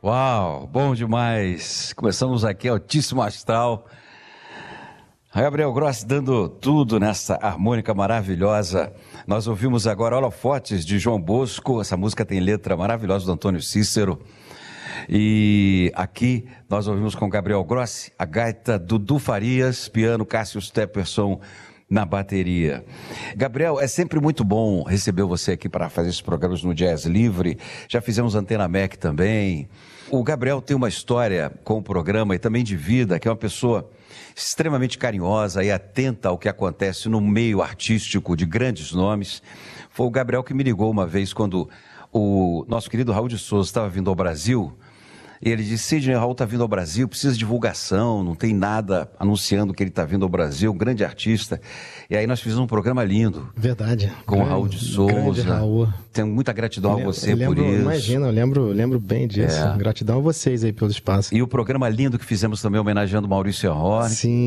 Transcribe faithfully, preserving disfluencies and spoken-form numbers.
Uau, bom demais. Começamos aqui, altíssimo astral. Gabriel Grossi dando tudo nessa harmônica maravilhosa. Nós ouvimos agora Holofotes de João Bosco. Essa música tem letra maravilhosa do Antônio Cícero. E aqui nós ouvimos com Gabriel Grossi a gaita Dudu Farias, piano Cássio Stepperson na bateria. Gabriel, é sempre muito bom receber você aqui para fazer esses programas no Jazz Livre. Já fizemos Antena Mac também. O Gabriel tem uma história com o programa e também de vida, que é uma pessoa extremamente carinhosa e atenta ao que acontece no meio artístico de grandes nomes. Foi o Gabriel que me ligou uma vez quando o nosso querido Raul de Souza estava vindo ao Brasil. E ele disse: Sidney, Raul está vindo ao Brasil, precisa de divulgação, não tem nada anunciando que ele está vindo ao Brasil, um grande artista. E aí nós fizemos um programa lindo. Verdade. Com grande, o Raul de Souza. Raul. Tenho muita gratidão lembro, a você lembro, por isso. Imagina, eu lembro, lembro bem disso. É. Gratidão a vocês aí pelo espaço. E o programa lindo que fizemos também homenageando Maurício Horn. Sim.